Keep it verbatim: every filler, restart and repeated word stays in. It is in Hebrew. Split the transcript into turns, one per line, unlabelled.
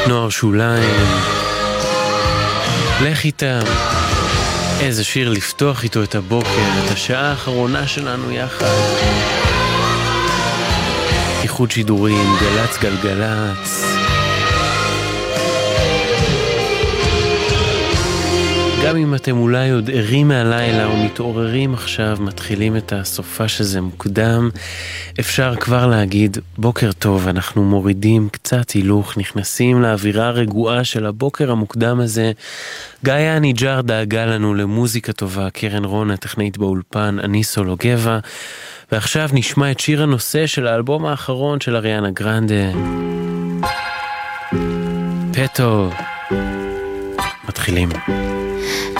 נוער שוליים, לך איתם. איזה שיר לפתוח איתו את הבוקר, את השעה האחרונה שלנו יחד. איחוד שידורים, גלץ גלגלץ. גם אם אתם אולי עוד ערים מהלילה או מתעוררים עכשיו, מתחילים את הסופה שזה מוקדם, אפשר כבר להגיד בוקר טוב, אנחנו מורידים קצת הילוך, נכנסים לאווירה הרגועה של הבוקר המוקדם הזה. גאיה ניג'ר דאגה לנו למוזיקה טובה, קרן רון הטכנאית באולפן, אני סולו גבע, ועכשיו נשמע את שיר הנושא של האלבום האחרון של אריאנה גרנדה, פטו. מתחילים.